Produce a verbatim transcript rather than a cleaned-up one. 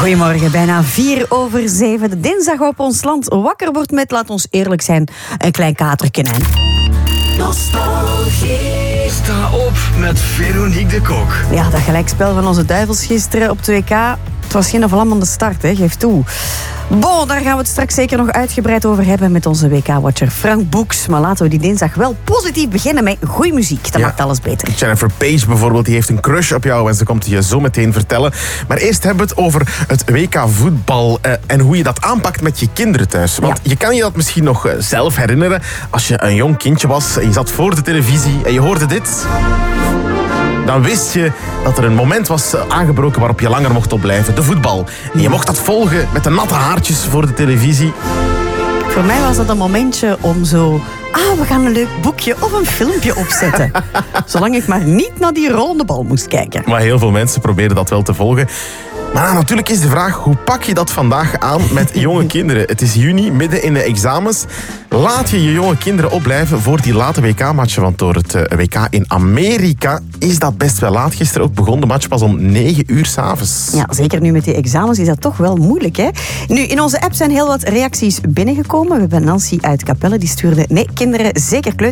Goedemorgen, bijna vier over zeven. De dinsdag op ons land wakker wordt met, laat ons eerlijk zijn, een klein katerken. Nostalgie. Sta op met Veronique de Kok. Ja, dat gelijkspel van onze duivels gisteren op twee K. Het was geen vlammende start, hè, geef toe. Bon, daar gaan we het straks zeker nog uitgebreid over hebben met onze W K-watcher Frank Boeks. Maar laten we die dinsdag wel positief beginnen met goede muziek. Dat ja. maakt alles beter. Jennifer Page bijvoorbeeld, die heeft een crush op jou en ze komt het je zo meteen vertellen. Maar eerst hebben we het over het W K-voetbal uh, en hoe je dat aanpakt met je kinderen thuis. Want ja. je kan je dat misschien nog uh, zelf herinneren als je een jong kindje was en je zat voor de televisie en je hoorde dit. Dan wist je dat er een moment was aangebroken waarop je langer mocht opblijven. De voetbal. En je mocht dat volgen met de natte haartjes voor de televisie. Voor mij was dat een momentje om zo... Ah, we gaan een leuk boekje of een filmpje opzetten. Zolang ik maar niet naar die rollende bal moest kijken. Maar heel veel mensen proberen dat wel te volgen. Maar nou, natuurlijk is de vraag, hoe pak je dat vandaag aan met jonge kinderen? Het is juni, midden in de examens. Laat je je jonge kinderen opblijven voor die late W K-matchen? Want door het uh, W K in Amerika is dat best wel laat. Gisteren ook begon de match pas om negen uur 's avonds. Ja, zeker nu met die examens is dat toch wel moeilijk, hè? Nu, in onze app zijn heel wat reacties binnengekomen. We hebben Nancy uit Capelle, die stuurde... Nee, kinderen, zeker kleuter.